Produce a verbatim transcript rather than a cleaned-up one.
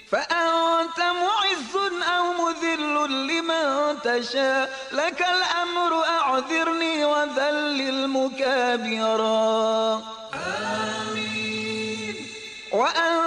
فأنت معز أو مذل لمن تشاء، لك الأمر أعذرني وذلل مكابرا. آمين. وأن